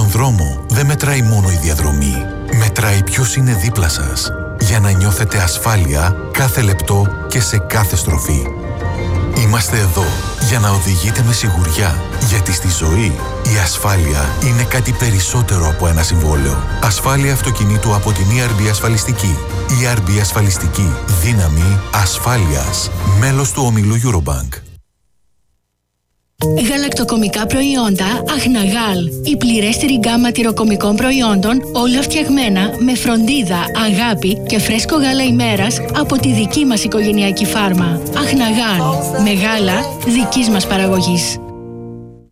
Στον δρόμο δεν μετράει μόνο η διαδρομή. Μετράει ποιος είναι δίπλα σας, για να νιώθετε ασφάλεια κάθε λεπτό και σε κάθε στροφή. Είμαστε εδώ για να οδηγείτε με σιγουριά, γιατί στη ζωή η ασφάλεια είναι κάτι περισσότερο από ένα συμβόλαιο. Ασφάλεια αυτοκινήτου από την ERB Ασφαλιστική. ERB Ασφαλιστική. Δύναμη ασφάλειας. Μέλος του ομίλου Eurobank. Γαλακτοκομικά προϊόντα Αχναγάλ. Η πληρέστερη γκάμα τυροκομικών προϊόντων, όλα φτιαγμένα με φροντίδα, αγάπη και φρέσκο γάλα ημέρας από τη δική μας οικογενειακή φάρμα. Αχναγάλ. Με γάλα δικής μας παραγωγής.